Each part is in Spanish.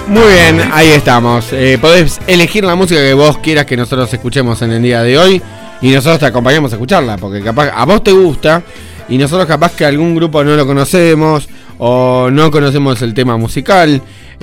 Muy bien, ahí estamos. Podés elegir la música que vos quieras que nosotros escuchemos en el día de hoy y nosotros te acompañamos a escucharla, porque capaz a vos te gusta y nosotros capaz que algún grupo no lo conocemos o no conocemos el tema musical.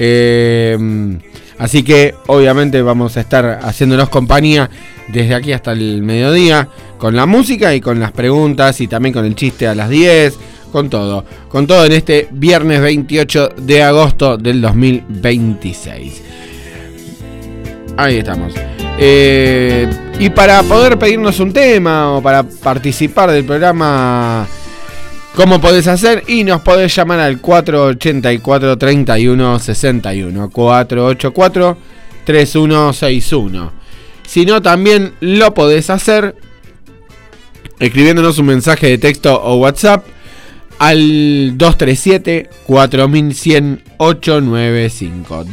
Así que obviamente vamos a estar haciéndonos compañía desde aquí hasta el mediodía con la música y con las preguntas y también con el chiste a las 10. Con todo en este viernes 28 de agosto del 2026. Ahí estamos. Y para poder pedirnos un tema o para participar del programa, ¿cómo podés hacer? Y nos podés llamar al 484-3161, 484-3161. Si no, también lo podés hacer escribiéndonos un mensaje de texto o WhatsApp al 237-4100-895.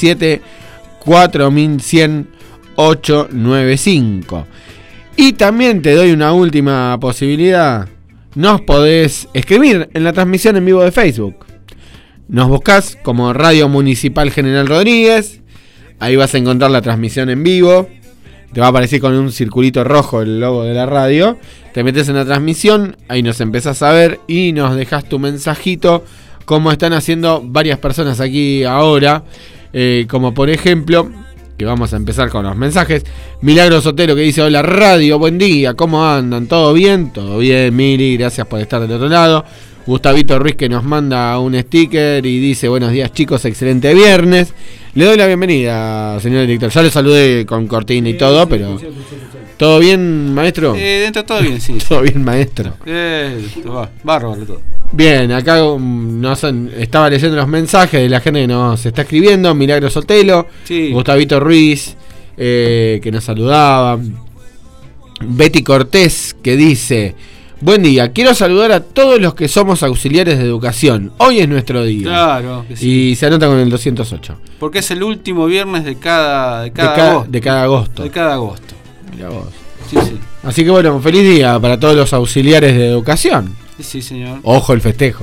237-4100-895. Y también te doy una última posibilidad. Nos podés escribir en la transmisión en vivo de Facebook. Nos buscás como Radio Municipal General Rodríguez. Ahí vas a encontrar la transmisión en vivo. Te va a aparecer con un circulito rojo el logo de la radio. Te metes en la transmisión, ahí nos empezás a ver y nos dejás tu mensajito, como están haciendo varias personas aquí ahora. Como por ejemplo, que vamos a empezar con los mensajes. Milagro Sotero que dice: hola radio, buen día, ¿cómo andan? ¿Todo bien? Todo bien, Mili, gracias por estar del otro lado. Gustavito Ruiz que nos manda un sticker y dice: buenos días chicos, excelente viernes. Le doy la bienvenida, señor director. Ya le saludé con cortina y todo, pero... ¿Todo bien, maestro? Dentro todo bien, sí. Todo bien, maestro. Bárbaro todo. Bien, acá estaba leyendo los mensajes de la gente que nos está escribiendo. Milagro Sotelo, sí. Gustavito Ruiz, que nos saludaba. Betty Cortés, que dice: buen día, quiero saludar a todos los que somos auxiliares de educación. Hoy es nuestro día. Claro que sí. Y se anota con el 208. Porque es el último viernes de cada agosto. De cada agosto. Mirá vos. Sí, sí. Así que bueno, feliz día para todos los auxiliares de educación. Sí, señor. Ojo el festejo.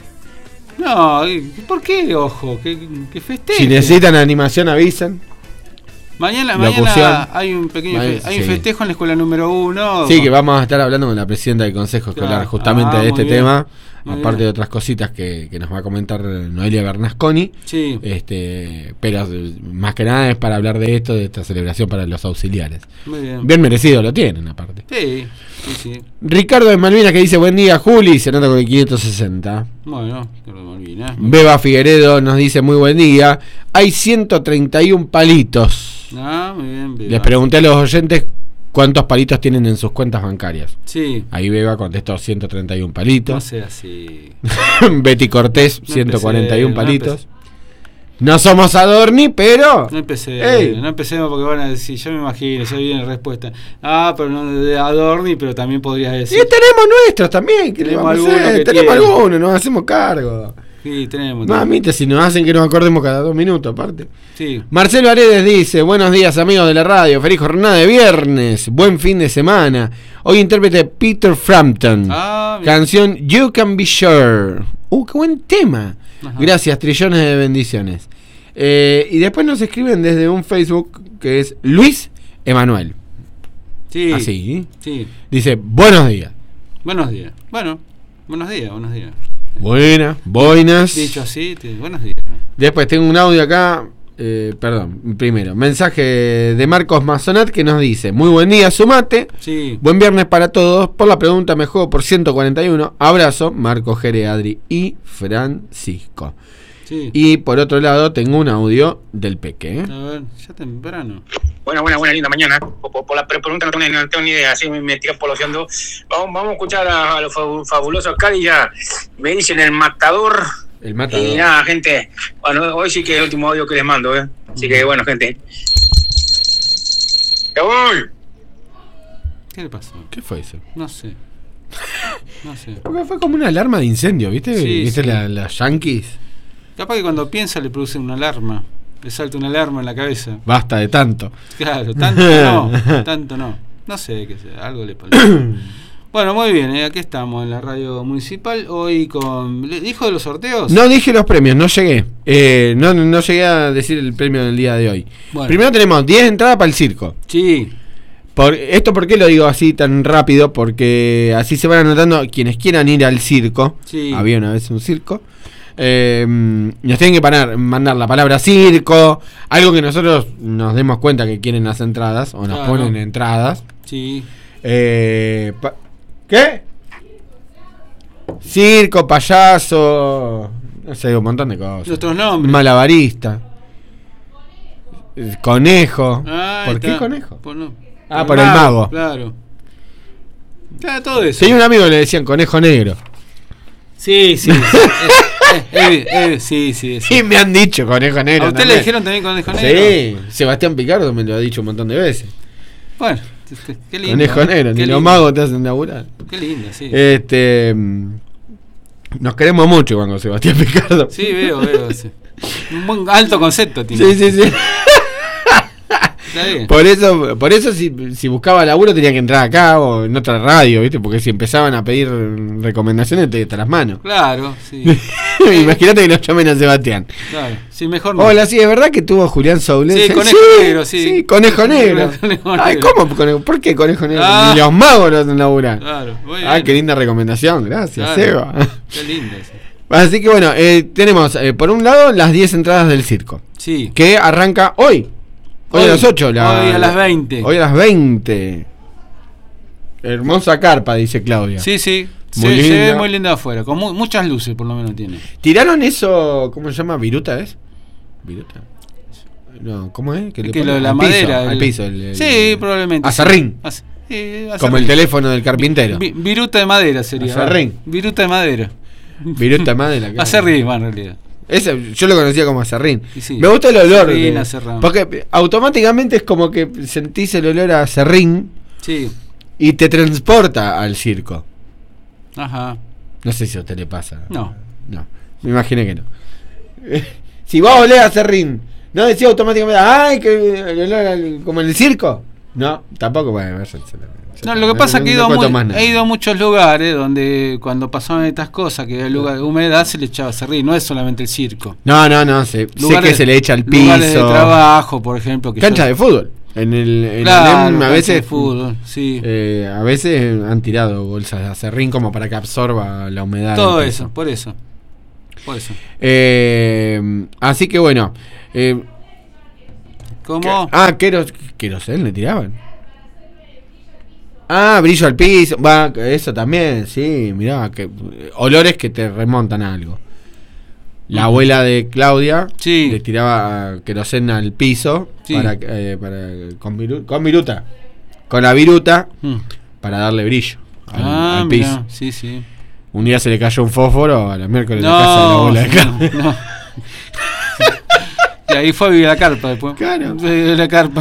No, ¿por qué ojo? ¿Qué festejo? Si necesitan animación avisen. Mañana hay un pequeño festejo en la escuela número 1. Sí, que vamos a estar hablando con la presidenta del Consejo Escolar justamente de este tema, aparte de otras cositas que nos va a comentar Noelia Bernasconi. Sí. Pero más que nada es para hablar de esto, de esta celebración para los auxiliares. Muy bien. Bien merecido lo tienen, aparte. Sí. Ricardo de Malvinas que dice: buen día, Juli, se nota con el 560. Bueno, Ricardo de Malvinas. Beba Figueredo nos dice: muy buen día. Hay 131 palitos. Muy bien, Beba. Les pregunté a los oyentes cuántos palitos tienen en sus cuentas bancarias. Sí. Ahí Beba contestó 131 palitos. No sea así. Betty Cortés, 141 palitos. No somos Adorni, pero... No empecemos porque van a decir, yo me imagino, ya viene la respuesta. Pero no de Adorni, pero también podrías decir... Y tenemos nuestros también, tenemos algunos, nos hacemos cargo. Sí, tenemos. Mamita, si nos hacen que nos acordemos cada 2 minutos, aparte. Sí. Marcelo Aredes dice: buenos días amigos de la radio, feliz jornada de viernes, buen fin de semana. Hoy intérprete Peter Frampton, canción You Can Be Sure. Qué buen tema. Ajá. Gracias, trillones de bendiciones. Y después nos escriben desde un Facebook que es Luis Emanuel. Sí. Así. Sí. Dice: buenos días. Buenos días. Bueno, buenos días. Buenas. Dicho así, buenos días. Después tengo un audio acá. Primero, mensaje de Marcos Mazonat que nos dice: muy buen día, sumate. Sí. Buen viernes para todos. Por la pregunta me juego por 141. Abrazo, Marcos, Jere, Adri y Francisco. Sí. Y por otro lado tengo un audio del Peque. A ver, ya temprano. Buena, linda mañana. Por la pregunta no tengo ni idea, así me tiré por los dos. Vamos a escuchar a los fabulosos Cali, ya me dicen el matador. El matador. Y nada, gente, bueno, hoy sí que es el último audio que les mando, Así que bueno, gente. ¡Ya voy! ¿Qué le pasó? ¿Qué fue eso? No sé. Porque fue como una alarma de incendio, ¿viste? Sí, ¿Viste sí. las yankees? Capaz que cuando piensa le produce una alarma. Le salta una alarma en la cabeza. Basta de tanto. Claro, tanto no. No sé qué sea, algo le pasa. Bueno, muy bien, aquí estamos en la radio municipal. Hoy con... ¿Dijo de los sorteos? No dije los premios, no llegué. No llegué a decir el premio del día de hoy. Bueno. Primero tenemos 10 entradas para el circo. Sí. ¿Por qué lo digo así tan rápido? Porque así se van anotando quienes quieran ir al circo. Sí. Había una vez un circo. Nos tienen que mandar la palabra circo, algo que nosotros nos demos cuenta que quieren las entradas o nos ponen entradas. Sí. ¿Qué? Circo, payaso, no sé, un montón de cosas. Nuestros nombres. Malabarista, conejo. ¿Por qué está. conejo? Por el el mago. Claro. Todo eso. Tenía un amigo que le decían conejo negro. Sí. Sí. Sí, me han dicho conejo negro. ¿A usted también le dijeron también conejo negro? Sí, Sebastián Picardo me lo ha dicho un montón de veces. Bueno, qué lindo. Conejo negro, ni los magos te hacen laburar. Qué lindo, sí. Nos queremos mucho igual con Sebastián Picardo. Sí, veo. Sí. Un buen alto concepto tiene. Sí. Está bien. Por eso si buscaba laburo tenía que entrar acá o en otra radio, ¿viste? Porque si empezaban a pedir recomendaciones te las manos. Claro, sí. Imagínate que nos llamen a Sebastián. Claro, sí, mejor no. Hola, sí, ¿es verdad que tuvo Julián Soulet? Sí, conejo negro, sí. Sí, conejo negro. Ay, ¿cómo? ¿Por qué conejo negro? Ni los magos lo hacen laburar. Claro, muy bien. Ah, qué linda recomendación, gracias, Claro. Seba. Qué lindo, sí. Así que bueno, tenemos por un lado las 10 entradas del circo. Sí. Que arranca hoy. Hoy a las 8. Hoy a las 20. Hoy a las 20. Hermosa carpa, dice Claudia. Sí. Muy Se linda. ve muy linda afuera. Con muchas luces, por lo menos tiene. ¿Tiraron eso? ¿Cómo se llama? ¿Viruta es? ¿Viruta? No, ¿cómo es? Que le lo ponen? de la Al madera. piso, al piso. Sí, probablemente. Acerrín. Sí, Como el teléfono del carpintero. Viruta de madera sería. Acerrín. Viruta de madera. Viruta de madera. claro. Acerrín, en realidad. Yo lo conocía como acerrín. Sí. Me gusta el olor. Acerrín, acerrán. Porque automáticamente es como que sentís el olor a acerrín Sí. y te transporta al circo. Ajá. No sé si a usted le pasa. No. Me imaginé que no. Si vos olés a acerrín, ¿no decía automáticamente, ay, que el olor como en el circo? No, tampoco puede verse. No, lo que pasa es que he ido a muchos lugares donde cuando pasaban estas cosas, que el lugar de humedad se le echaba acerrín, no es solamente el circo. No, sé que se le echa al piso. Lugares de trabajo, por ejemplo. Cancha de fútbol. En claro, a veces de fútbol, sí. A veces han tirado bolsas de acerrín como para que absorba la humedad. Todo eso, por eso. Así que bueno. ¿Cómo? Querosén le tiraban. Brillo al piso. Eso también, sí, mirá, olores que te remontan a algo. La abuela de Claudia le tiraba querosén al piso con viruta. Con la viruta para darle brillo al piso. Mirá, sí. Un día se le cayó un fósforo a la miércoles de la casa de la abuela de Claudia. No. Y ahí fue a vivir la carpa después. Claro. La carpa.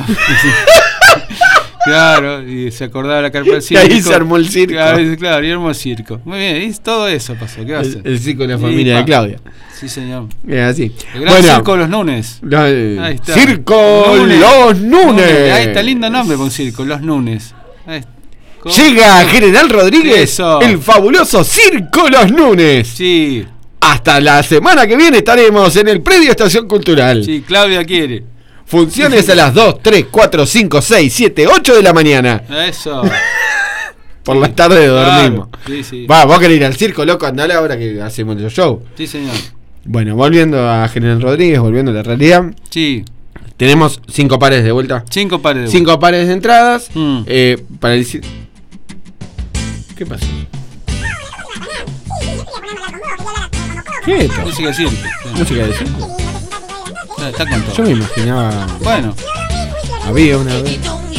Claro, y se acordaba de la carpa del circo. Y ahí se armó el circo. Claro, y armó el circo. Muy bien, y todo eso pasó. ¿Qué va a hacer? El circo de la familia de Claudia. Sí, señor. Es así. El gran circo de los Nunes. Ahí está. Circo Los Nunes. Ahí está, lindo nombre con circo, Los Nunes. Llega General Rodríguez, Eso. el fabuloso Circo Los Nunes. Sí. Hasta la semana que viene estaremos en el predio Estación Cultural. Sí, Claudia quiere. Funciones a las 2, 3, 4, 5, 6, 7, 8 de la mañana. Eso. Por la tarde dormimos. Sí. Vos querés ir al circo, loco, andale ahora que hacemos el show. Sí, señor. Bueno, volviendo a General Rodríguez, volviendo a la realidad. Sí. Tenemos 5 pares de vuelta. 5 pares de vuelta. 5 pares de entradas. Para el circo. ¿Qué pasó? ¿Qué es esto? Música de circo. Música de circo. Está con todo. Yo me imaginaba. Bueno. Había una vez.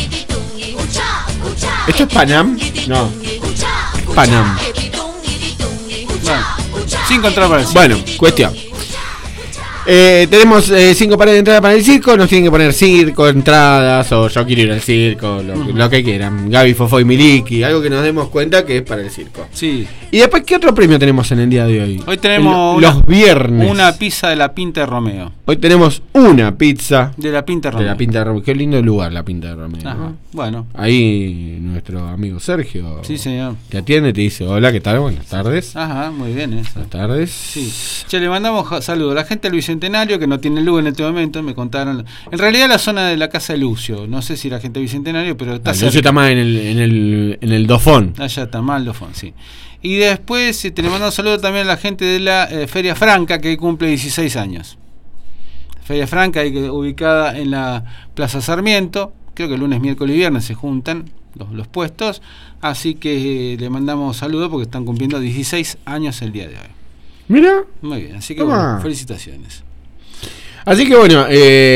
¿Esto es Panam? No. Es Panam. Bueno, 5 entradas para el circo. Bueno, cuestión. Tenemos 5 pares de entrada para el circo. Nos tienen que poner circo, entradas, o yo quiero ir al circo, lo que quieran. Gaby, Fofo y Miliki, algo que nos demos cuenta que es para el circo. Sí. Y después, ¿qué otro premio tenemos en el día de hoy? Hoy tenemos los viernes. Una pizza de la Pinta de Romeo. Hoy tenemos una pizza de la Pinta de Romeo. De la Pinta de Romeo. Qué lindo lugar, la Pinta de Romeo. Ajá. Bueno. Ahí nuestro amigo Sergio. Sí, señor. Te atiende, te dice, hola, ¿qué tal? Buenas tardes. Ajá, muy bien eso. Buenas tardes. Sí. Che, le mandamos saludos a la gente del Bicentenario, que no tiene luz en este momento, me contaron. En realidad la zona de la casa de Lucio, no sé si la gente del Bicentenario, pero está cerca. Lucio está más en el Dofón. Allá está más el Dofón, sí. Y después te le mandamos saludos también a la gente de la Feria Franca, que cumple 16 años. Feria Franca, ubicada en la Plaza Sarmiento. Creo que lunes, miércoles y viernes se juntan los puestos. Así que le mandamos saludos porque están cumpliendo 16 años el día de hoy. Mira. Muy bien, así que bueno, felicitaciones. Así que bueno,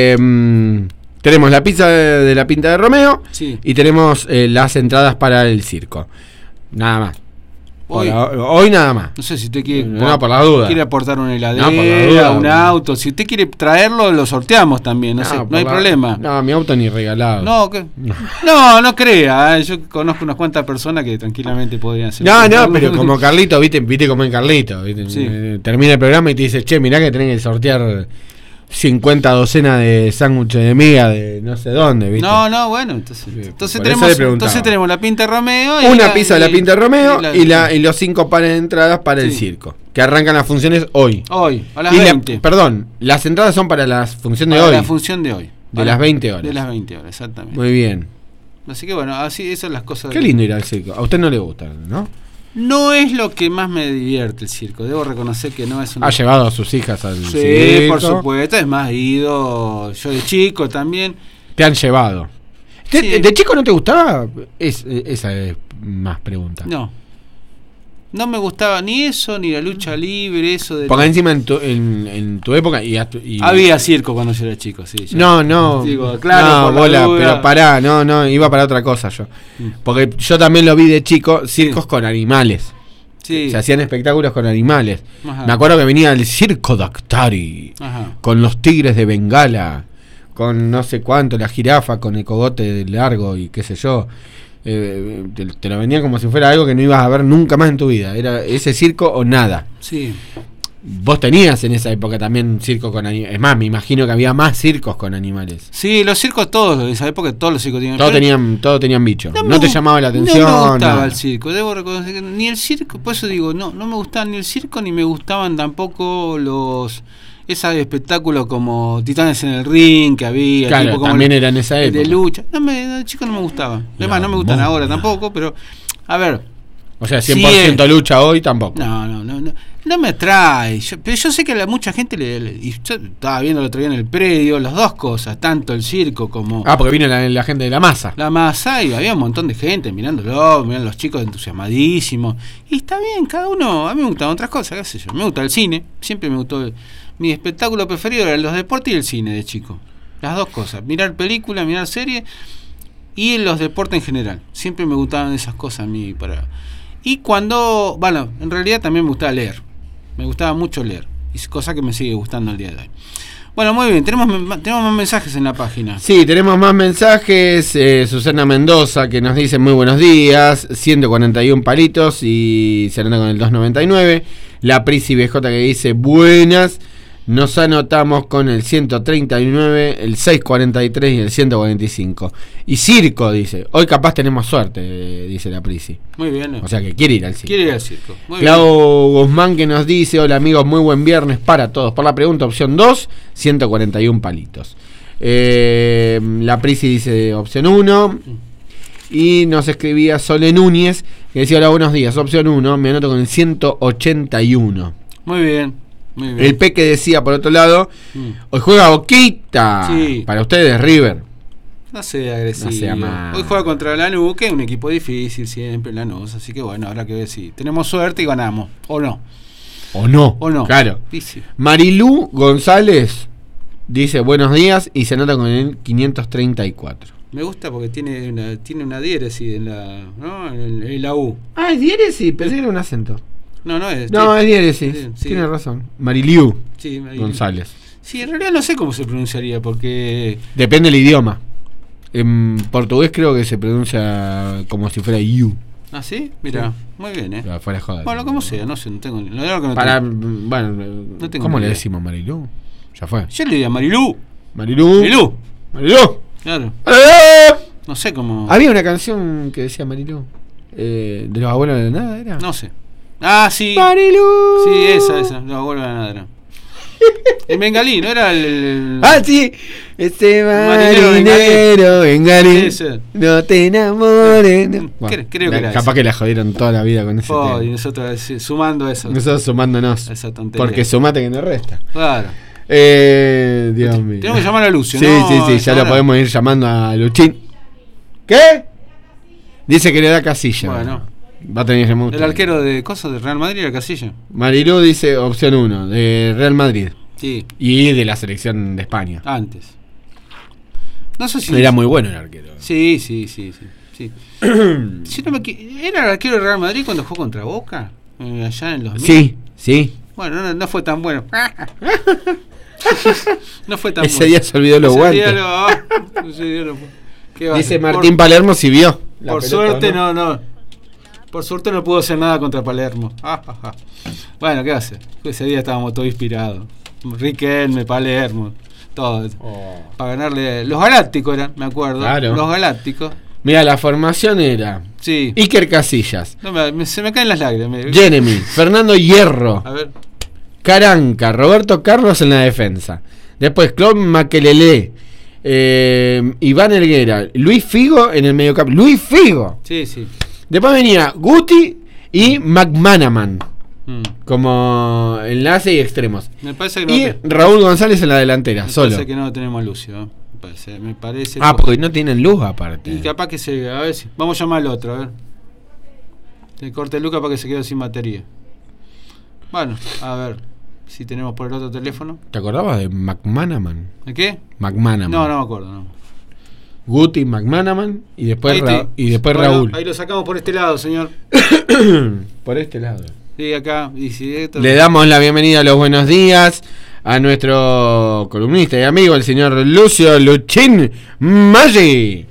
tenemos la pizza de la Pinta de Romeo. Sí. Y tenemos las entradas para el circo. Nada más. Hoy nada más. No sé si usted quiere, por la duda. Quiere aportar una heladera, un auto. Si usted quiere traerlo, lo sorteamos también. No hay problema. No, mi auto ni regalado. No crea. Yo conozco unas cuantas personas que tranquilamente podrían hacer. No, pero como Carlito, viste como en Carlito. Sí. Termina el programa y te dice, che, mirá que tenés que sortear 50 docenas de sándwiches de miga de no sé dónde, ¿viste? Bueno, entonces tenemos la Pinta de Romeo. Una pizza de la Pinta de Romeo y los 5 pares de entradas para el circo. Que arrancan las funciones hoy. Hoy, a las 20. Las entradas son para la función de hoy. La función de hoy. De las 20 horas. De las 20 horas, exactamente. Muy bien. Así que bueno, así esas son las cosas. Qué lindo ir al circo. A usted no le gusta, ¿no? No es lo que más me divierte el circo. Debo reconocer que no es una... ¿Ha llevado a sus hijas al circo? Sí, por supuesto. Es más, he ido yo de chico también. ¿Te han llevado? Sí. ¿De chico no te gustaba? Esa es más pregunta. No me gustaba ni eso, ni la lucha libre, eso de... Porque encima en tu época... Había circo cuando yo era chico, sí. No. Digo, claro, pero pará, iba para otra cosa yo. Porque yo también lo vi de chico, circos con animales. Sí. Se hacían espectáculos con animales. Ajá. Me acuerdo que venía el circo Daktari, con los tigres de Bengala, con no sé cuánto, la jirafa con el cogote largo y qué sé yo. Te lo vendían como si fuera algo que no ibas a ver nunca más en tu vida. Era ese circo o nada. Sí. Vos tenías en esa época también circo con animales. Es más, me imagino que había más circos con animales. Sí, los circos todos, en esa época todos los circos tenían. Todos tenían bichos. No te llamaba la atención. No me gustaba el circo, debo reconocer que ni el circo, por eso digo, no me gustaba ni el circo ni me gustaban tampoco esos espectáculos como Titanes en el Ring que había. Claro, tipo como también era en esa época. De lucha. De chico no me gustaba. Además, no me gustan ahora tampoco, pero a ver. O sea, 100% lucha hoy tampoco. No me atrae. Pero yo sé que a mucha gente y yo estaba viendo el otro día en el predio, las dos cosas, tanto el circo como... porque vino la gente de la masa. La masa, y había un montón de gente mirándolo, miran los chicos entusiasmadísimos. Y está bien, cada uno... A mí me gustan otras cosas, qué sé yo. Me gusta el cine, siempre me gustó... Mi espectáculo preferido era los deportes y el cine de chico. Las dos cosas. Mirar películas, mirar series y los deportes en general. Siempre me gustaban esas cosas a mí para... Y cuando... Bueno, en realidad también me gustaba leer. Me gustaba mucho leer. Es cosa que me sigue gustando el día de hoy. Bueno, muy bien. Tenemos más mensajes en la página. Sí, tenemos más mensajes. Susana Mendoza que nos dice muy buenos días. 141 palitos y se anda con el 299. La Prisi BJ que dice buenas. Nos anotamos con el 139, el 643 y el 145. Y circo, dice. Hoy capaz tenemos suerte, dice la Prisi. Muy bien. O sea que quiere ir al circo. Quiere ir al circo. Muy Clau Guzmán que nos dice, hola amigos, muy buen viernes para todos. Por la pregunta, opción 2, 141 palitos. La Prisi dice opción 1. Y nos escribía Sole Núñez, que decía, hola, buenos días, opción 1, me anoto con el 181. Muy bien. El Peque decía, por otro lado, hoy juega Boquita. Sí. Para ustedes, River. No sea agresivo. No sea mal. Hoy juega contra Lanús, que es un equipo difícil siempre, Lanús. Así que bueno, habrá que ver si tenemos suerte y ganamos. O no. Claro. Difícil. Marilú González dice, buenos días, y se anota con el 534. Me gusta porque tiene una diéresis en la U. Ah, es diéresis, pensé que era un acento. No es. No, es diéresis. Sí. Tiene razón. Marilú Marilú González. Sí, en realidad no sé cómo se pronunciaría, porque... Depende del idioma. En portugués creo que se pronuncia como si fuera you. ¿Ah, sí? Mira, muy bien, Fuera de joda. Bueno, como sea, no sé, no tengo... La verdad que no Para, tengo. bueno, No tengo ¿cómo ni le idea. decimos Marilú? Ya fue. Yo le diría Marilú. Marilú. Marilú. Marilú. Claro. ¡Ah! No sé cómo... Había una canción que decía Marilú. De los abuelos de la nada, ¿era? No sé. Ah, sí. Marilú. Sí, esa. No, vuelve a nada. El bengalí, ¿no era el... Ah, sí. Este Marinero marinero bengalí. Ese. No te enamores. No. Creo que era capaz ese. que la jodieron toda la vida con ese tema. Y nosotros sumando eso. Nosotros sumándonos. Esa tontería. Porque sumate que no resta. Claro. Dios mío. Tenemos que llamar a Lucio, Sí, ¿no? sí, ya lo podemos ir llamando a Luchín. ¿Qué? Dice que le da casilla. Bueno. Va a tener que llamar El arquero de cosas de Real Madrid era Casilla. Marilú dice opción 1, de Real Madrid. Sí. Y de la selección de España. Antes. No sé si... Era muy bueno el arquero. Sí. Si no ¿Era el arquero de Real Madrid cuando jugó contra Boca? Allá en los... Sí. Bueno, no fue tan bueno. No fue tan Ese bueno. día se olvidó los guantes. Ese día ¿Qué va a Dice hacer? Martín Palermo si vio. la Por pelota, suerte no. Por suerte no pudo hacer nada contra Palermo. Bueno, ¿qué hace? Ese día estábamos todos inspirados. Riquelme, Palermo, todo. Para ganarle. Los Galácticos eran, me acuerdo. Claro. Los Galácticos. Mira, la formación era Sí. Iker Casillas, No, se me caen las lágrimas. Jeremy, Fernando Hierro, A ver. Caranca, Roberto Carlos en la defensa. Después Claude Makelele, Iván Helguera, Luis Figo en el mediocampo. ¡Luis Figo! Sí. Después venía Guti y McManaman Mm. como enlace y extremos. Me parece que Y no. Raúl González en la delantera, Me solo. parece que no tenemos a Lucio. Me parece. Porque no tienen luz aparte. Y capaz que se. A ver si. Vamos a llamar al otro, a ver. Le corte Luca para que se quede sin batería. Bueno, a ver si tenemos por el otro teléfono. ¿Te acordabas de McManaman? ¿De qué? McManaman. No me acuerdo. No. Guti, McManaman y después, Bueno, Raúl. Ahí lo sacamos por este lado, señor. Por este lado. Sí, acá. Y si esto... Le damos la bienvenida a los buenos días a nuestro columnista y amigo, el señor Lucio Luchín Maggi.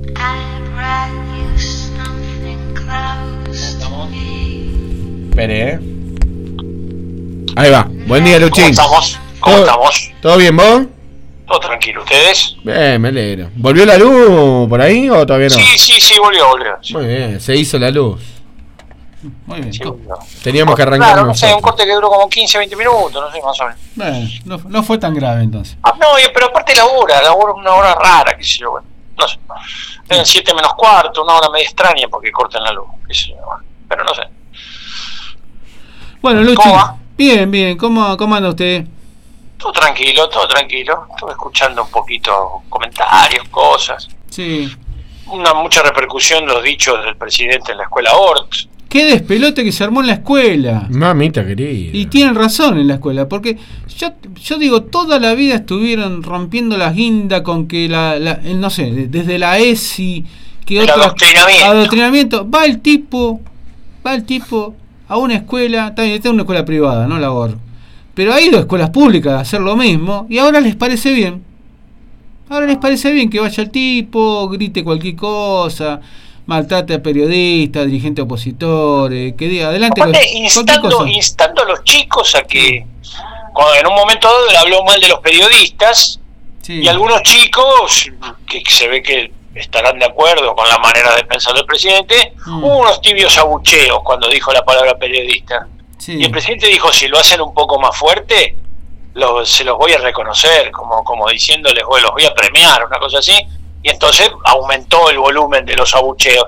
Espere, Ahí va. Buen día, Luchín. ¿Cómo estamos? ¿Todo bien, vos? Todo tranquilo. ¿Ustedes? Bien, me alegro. ¿Volvió la luz por ahí o todavía no? Sí, volvió. Sí. Muy bien, se hizo la luz. Muy bien. Sí, volvió. Teníamos que arrancar. Claro, no sé, un nosotros. corte que duró como 15, 20 minutos, no sé, más o menos. Bueno, no fue tan grave entonces. No, pero aparte labura una hora rara, qué sé yo, bueno, no sé. Eran 7 menos cuarto, una hora media extraña porque cortan la luz, qué sé yo, bueno, pero no sé. Bueno, Luchi. ¿Cómo va? Bien. ¿Cómo anda usted? Todo tranquilo. Estuve escuchando un poquito comentarios, cosas. Sí. Mucha repercusión los dichos del presidente en la escuela Ort. Qué despelote que se armó en la escuela. Mamita querida. Y tienen razón en la escuela, porque yo digo, toda la vida estuvieron rompiendo las guindas con que no sé, desde la ESI, que El adoctrinamiento. Va el tipo a una escuela, está bien, esta es una escuela privada, no la GOR, pero ha ido a escuelas públicas a hacer lo mismo y ahora les parece bien. Ahora les parece bien que vaya el tipo, grite cualquier cosa, maltrate a periodistas, dirigentes opositores, que diga adelante. Aparte, instando a los chicos a que, cuando en un momento dado él habló mal de los periodistas, Sí. y algunos chicos que se ve que estarán de acuerdo con la manera de pensar del presidente, hubo unos tibios abucheos cuando dijo la palabra periodista. Sí. Y el presidente dijo, si lo hacen un poco más fuerte, se los voy a reconocer, como diciéndoles, los voy a premiar, una cosa así. Y entonces aumentó el volumen de los abucheos.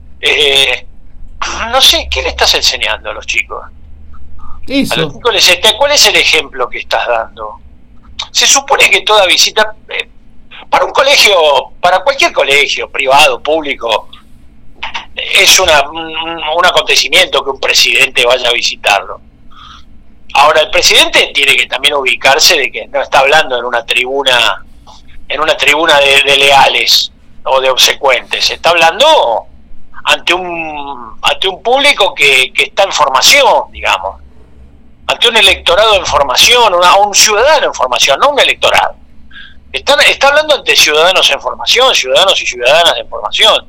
No sé, ¿qué le estás enseñando a los chicos? Eso. A los chicos ¿cuál es el ejemplo que estás dando? Se supone que toda visita, para un colegio, para cualquier colegio, privado, público, es un acontecimiento que un presidente vaya a visitarlo. Ahora, el presidente tiene que también ubicarse de que no está hablando en una tribuna de leales o de obsecuentes, está hablando ante un público que está en formación, digamos. ante un electorado en formación, un ciudadano en formación, no un electorado. Está hablando ante ciudadanos en formación, ciudadanos y ciudadanas en formación.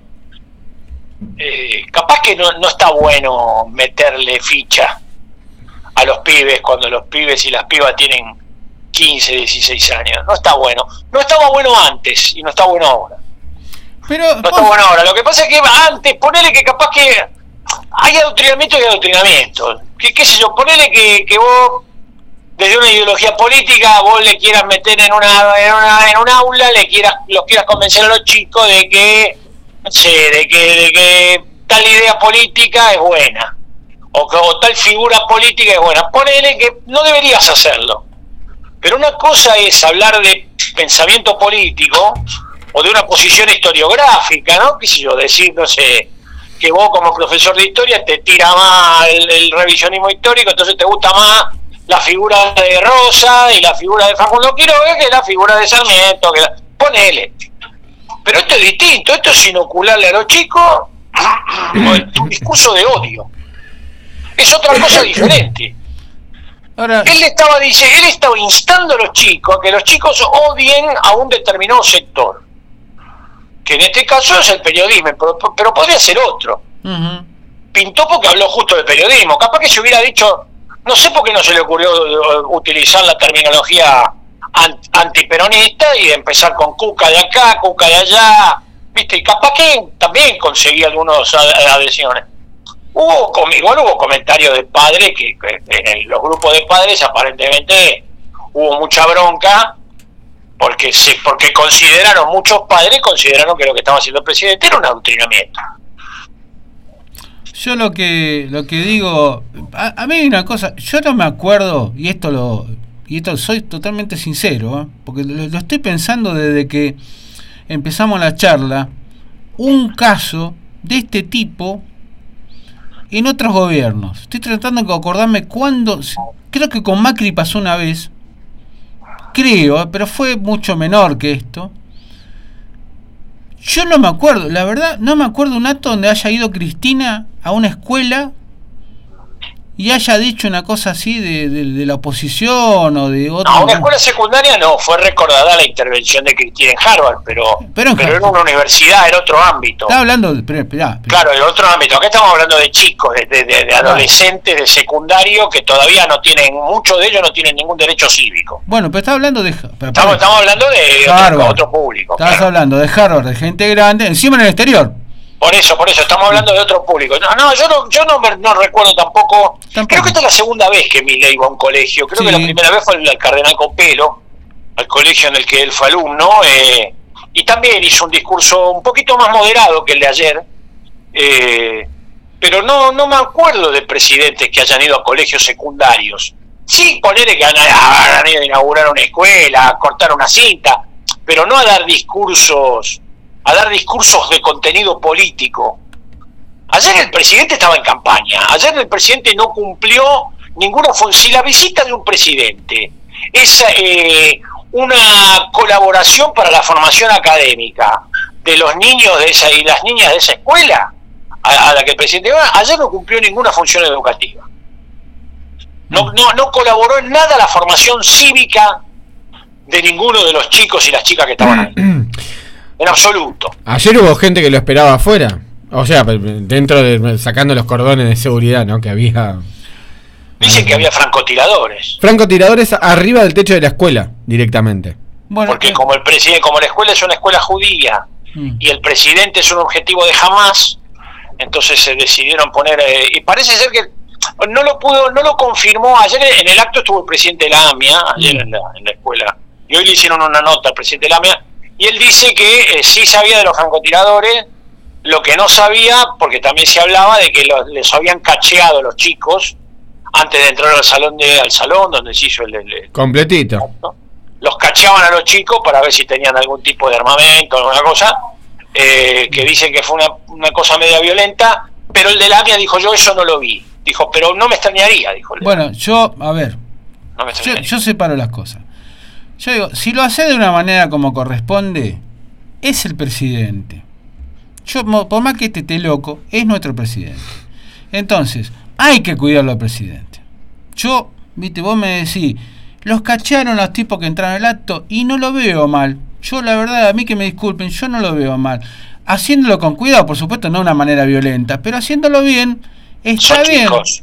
Capaz que no está bueno meterle ficha a los pibes cuando los pibes y las pibas tienen 15, 16 años. No está bueno. No estaba bueno antes y no está bueno ahora. Pero no está bueno ahora. Lo que pasa es que antes, ponele que capaz que hay adoctrinamiento y adoctrinamiento. ¿Qué sé yo? Ponele que vos, desde una ideología política, vos le quieras meter en un aula, los quieras convencer a los chicos de que, no sé, de que tal idea política es buena, o tal figura política es buena. Ponele que no deberías hacerlo. Pero una cosa es hablar de pensamiento político o de una posición historiográfica, ¿no? Qué sé yo, decir, no sé, que vos como profesor de historia te tira más el revisionismo histórico, entonces te gusta más la figura de Rosa y la figura de Facundo Quiroga que la figura de Sarmiento, ponele. Pero esto es distinto, esto es inocularle a los chicos un discurso de odio. Es otra cosa diferente. ahora, Él estaba instando a los chicos a que los chicos odien a un determinado sector, que en este caso es el periodismo, pero podría ser otro. Pintó porque habló justo de periodismo. Capaz que se hubiera dicho, no sé por qué no se le ocurrió utilizar la terminología antiperonista y empezar con Cuca de acá, Cuca de allá, ¿viste? Y capaz que también conseguía algunas adhesiones. Igual hubo comentarios de padres que en los grupos de padres aparentemente hubo mucha bronca porque muchos padres consideraron que lo que estaba haciendo el presidente era un adoctrinamiento. yo lo que digo, a mí hay una cosa, yo no me acuerdo, y esto soy totalmente sincero, porque lo estoy pensando desde que empezamos la charla, un caso de este tipo en otros gobiernos. Estoy tratando de acordarme cuándo. Creo que con Macri pasó una vez, pero fue mucho menor que esto. Yo no me acuerdo, la verdad, no me acuerdo un acto donde haya ido Cristina a una escuela y haya dicho una cosa así de la oposición o de otra. No, una escuela secundaria no, fue recordada la intervención de Cristina en Harvard, pero era una universidad, era otro ámbito. Estaba hablando de. Claro, en otro ámbito. Acá estamos hablando de chicos, de adolescentes, de secundario, que todavía no tienen, muchos de ellos no tienen ningún derecho cívico. Bueno, pero estaba hablando de. Estamos hablando de otro público. Estabas hablando de Harvard, de gente grande, encima en el exterior. Por eso, estamos hablando de otro público. Yo no recuerdo tampoco. Creo que esta es la segunda vez que Milei iba a un colegio. Creo que la primera vez fue al Cardenal Copelo, al colegio en el que él fue alumno, y también hizo un discurso un poquito más moderado que el de ayer, pero no me acuerdo de presidentes que hayan ido a colegios secundarios. Sí, ponerle que han ido a inaugurar una escuela, a cortar una cinta, pero no a dar discursos de contenido político. Ayer el presidente estaba en campaña, ayer el presidente no cumplió ninguna función. Si la visita de un presidente es una colaboración para la formación académica de los niños de esa y las niñas de esa escuela a la que el presidente va, ayer no cumplió ninguna función educativa. No colaboró en nada a la formación cívica de ninguno de los chicos y las chicas que estaban ahí. En absoluto. Ayer hubo gente que lo esperaba afuera. O sea, sacando los cordones de seguridad, ¿no? Que había. Dicen que había francotiradores. Francotiradores arriba del techo de la escuela, directamente. Bueno, porque como la escuela es una escuela judía y el presidente es un objetivo de Hamás, entonces se decidieron poner. Y parece ser que no lo confirmó. Ayer en el acto estuvo el presidente de la AMIA, ayer en la escuela. Y hoy le hicieron una nota al presidente de la AMIA. Y él dice que sí sabía de los francotiradores, lo que no sabía, porque también se hablaba de que les habían cacheado los chicos antes de entrar al salón donde se hizo el completito. ¿no? Los cacheaban a los chicos para ver si tenían algún tipo de armamento, alguna cosa, que dicen que fue una cosa media violenta, pero el de la AMIA dijo, yo eso no lo vi. Dijo, pero no me extrañaría, dijo. Bueno, yo separo las cosas. Yo digo, si lo hace de una manera como corresponde, es el presidente. Por más que esté loco, es nuestro presidente. Entonces, hay que cuidarlo al presidente. Yo viste, vos me decís, los cacharon los tipos que entraron al acto y no lo veo mal. Yo la verdad, a mí que me disculpen, yo no lo veo mal. Haciéndolo con cuidado, por supuesto, no de una manera violenta, pero haciéndolo bien, está bien. Chicos.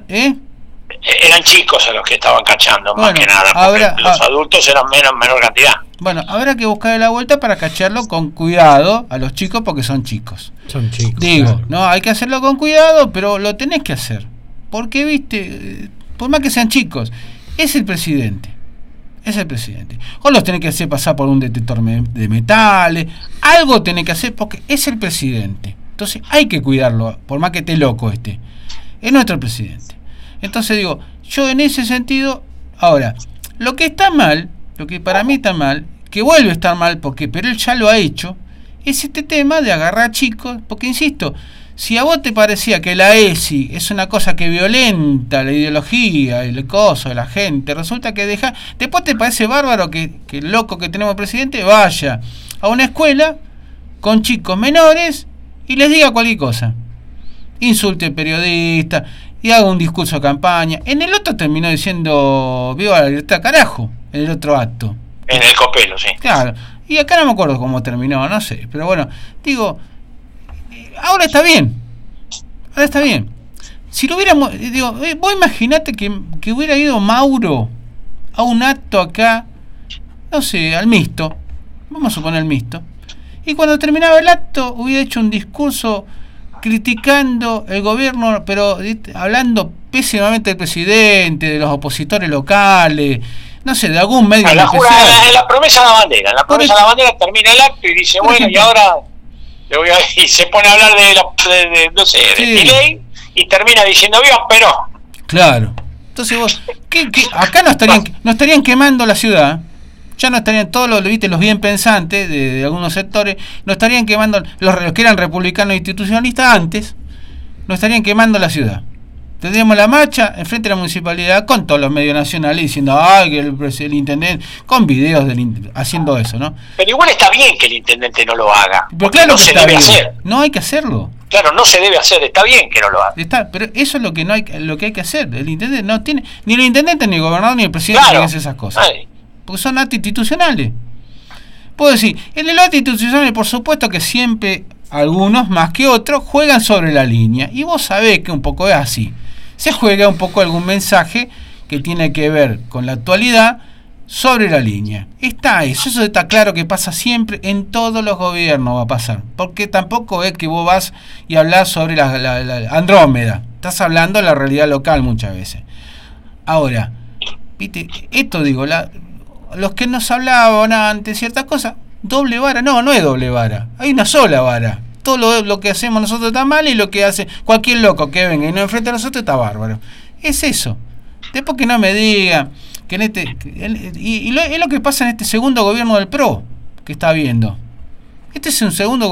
Eran chicos a los que estaban cachando, bueno, más que nada, porque los adultos eran menor cantidad. Bueno, habrá que buscar la vuelta para cacharlo con cuidado a los chicos porque son chicos. Son chicos. Digo, claro. no, hay que hacerlo con cuidado, pero lo tenés que hacer. Porque, viste, por más que sean chicos, es el presidente. Es el presidente. O los tenés que hacer pasar por un detector de metales. Algo tenés que hacer porque es el presidente. Entonces hay que cuidarlo, por más que esté loco este. Es nuestro presidente. Entonces digo, yo en ese sentido, ahora, lo que está mal, lo que para mí está mal, que vuelve a estar mal, pero él ya lo ha hecho, es este tema de agarrar chicos, porque insisto, si a vos te parecía que la ESI es una cosa que violenta la ideología, el coso de la gente, resulta que después te parece bárbaro que el loco que tenemos presidente vaya a una escuela con chicos menores y les diga cualquier cosa. Insulte al periodista y haga un discurso de campaña. En el otro terminó diciendo viva la libertad, carajo, en el otro acto. En el Copelo, sí. Claro. Y acá no me acuerdo cómo terminó, no sé. Pero bueno, digo, ahora está bien. Ahora está bien. Si lo hubiéramos, digo, vos imaginate que hubiera ido Mauro a un acto acá, no sé, al mixto. Vamos a suponer el mixto. Y cuando terminaba el acto hubiera hecho un discurso criticando el gobierno, pero hablando pésimamente del presidente, de los opositores locales, no sé, de algún medio en la promesa de la bandera. En la promesa de la bandera termina el acto y dice, bueno, ejemplo, y ahora y se pone a hablar no sé, de Milei y termina diciendo viva Perón. Claro. Entonces vos, acá no estarían quemando la ciudad. Ya no estarían todos los bien pensantes de algunos sectores, no estarían quemando los que eran republicanos institucionalistas antes, no estarían quemando la ciudad. Tendríamos la marcha enfrente de la municipalidad con todos los medios nacionales diciendo ay que el intendente, con videos haciendo eso, ¿no? Pero igual está bien que el intendente no lo haga. Pero claro, no se debe hacer. No hay que hacerlo. Claro, no se debe hacer, está bien que no lo haga. Pero eso es lo que hay que hacer. El intendente no tiene, ni el intendente, ni el gobernador, ni el presidente tienen que hacer esas cosas. Ay. Porque son actos institucionales. Puedo decir, en el acto institucional, por supuesto que siempre algunos más que otros juegan sobre la línea. Y vos sabés que un poco es así. Se juega un poco algún mensaje que tiene que ver con la actualidad sobre la línea. Eso está claro que pasa siempre, en todos los gobiernos va a pasar. Porque tampoco es que vos vas y hablás sobre la Andrómeda. Estás hablando de la realidad local muchas veces. Ahora, viste, esto digo, los que nos hablaban antes ciertas cosas, doble vara, no es doble vara, hay una sola vara. Todo lo que hacemos nosotros está mal y lo que hace cualquier loco que venga y nos enfrenta a nosotros está bárbaro. Es eso. Después que no me digan que es lo que pasa en este segundo gobierno del PRO que está viendo. Este es un segundo